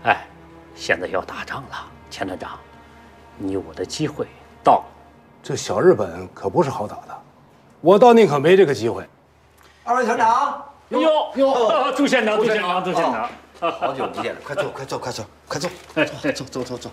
哎，现在要打仗了，钱团长，你我的机会到了。 这小日本可不是好打的，我倒宁可没这个机会。 二位团长， 哟，朱县长，朱县长，朱县长， 好久不见了，快坐，快坐，快坐，快坐，坐。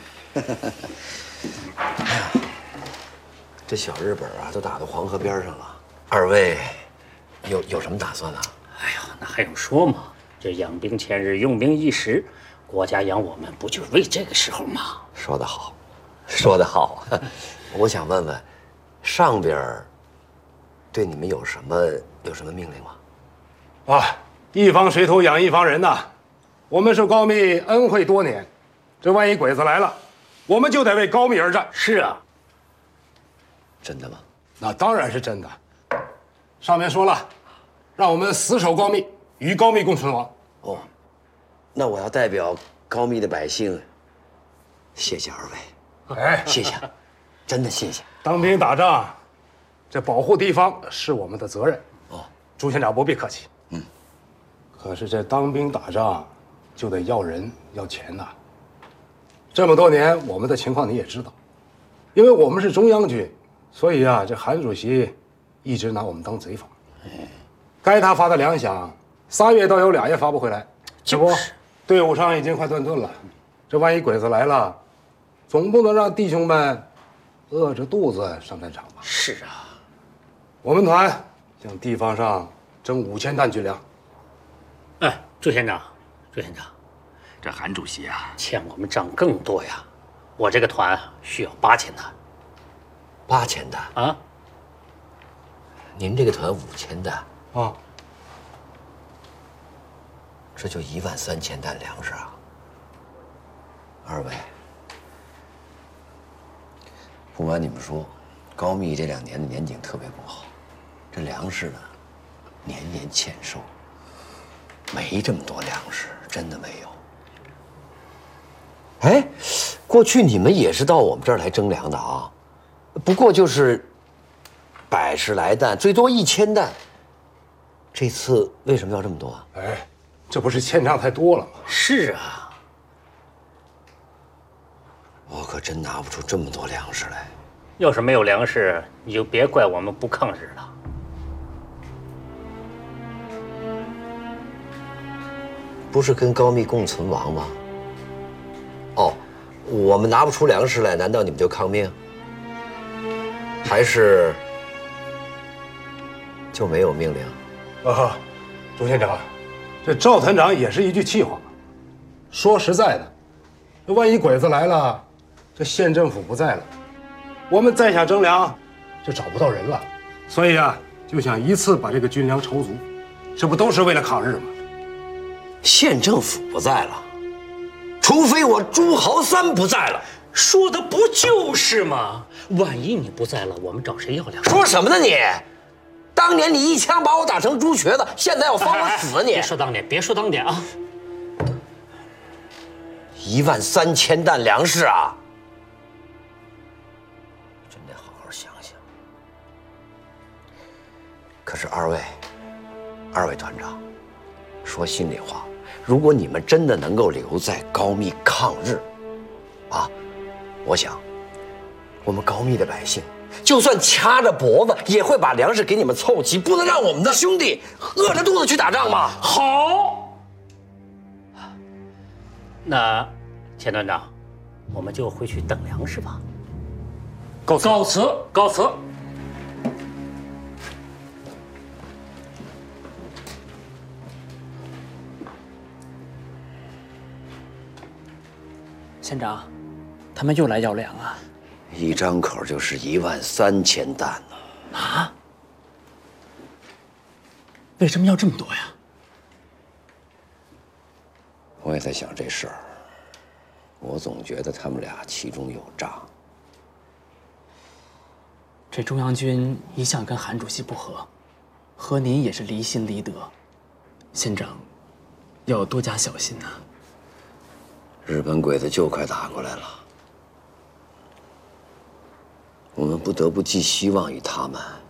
哎呀，这小日本啊，都打到黄河边上了。二位有什么打算啊？ 哎呀，那还用说吗？这养兵千日，用兵一时，国家养我们不就是为这个时候吗？ 说得好，说得好。我想问问，上边对你们有什么命令吗？ 啊，一方水土养一方人呐，我们是高密恩惠多年，这万一鬼子来了，我们就得为高密而战。 是啊， 真的吗？ 那当然是真的。上面说了，让我们死守高密，与高密共存亡。 哦，那我要代表高密的百姓，谢谢二位。 哎， 谢谢，真的谢谢。 当兵打仗，这保护地方是我们的责任。 哦， 朱县长不必客气。可是这当兵打仗，就得要人要钱呐。这么多年，我们的情况你也知道，因为我们是中央军，所以啊，这韩主席一直拿我们当贼放。该他发的粮饷，3月都有2月发不回来。这不，队伍上已经快断顿了。这万一鬼子来了，总不能让弟兄们饿着肚子上战场吧？ 是啊， 我们团向地方上征5000担军粮。 哎，朱县长，朱县长， 这韩主席啊， 欠我们账更多呀。我这个团需要8000担。 8000担啊？ 您这个团5000担啊？ 这就13000担粮食啊！二位，不瞒你们说，高密这2年的年景特别不好，这粮食呢，年年欠收，没这么多粮食，真的没有。哎，过去你们也是到我们这儿来征粮的啊，不过就是100来担，最多1000担。这次为什么要这么多啊？ 哎，这不是欠账太多了吗？ 是啊， 我可真拿不出这么多粮食来。 要是没有粮食，你就别怪我们不抗日了。 不是跟高密共存亡吗？哦，我们拿不出粮食来，难道你们就抗命？还是就没有命令？ 朱县长，这赵团长也是一句气话。说实在的，这万一鬼子来了，这县政府不在了，我们再想征粮，就找不到人了。所以啊，就想一次把这个军粮筹足，这不都是为了抗日吗？ 县政府不在了，除非我朱豪三不在了。 说的不就是吗？万一你不在了，我们找谁要粮食？ 说什么呢你？当年你一枪把我打成猪瘸子，现在要放我死你？ 别说当年，别说当年啊 ！13000担粮食啊！真得好好想想。可是二位团长，说心里话，如果你们真的能够留在高密抗日，啊，我想，我们高密的百姓，就算掐着脖子，也会把粮食给你们凑齐，不能让我们的兄弟饿着肚子去打仗吗？ 好，那钱团长，我们就回去等粮食吧。告辞，告辞。 县长，他们又来要粮啊！ 一张口就是13000担呢！ 啊？为什么要这么多呀？ 我也在想这事儿，我总觉得他们俩其中有诈。 这中央军一向跟韩主席不和，和您也是离心离德，县长要多加小心呐。 日本鬼子就快打过来了，我们不得不寄希望于他们。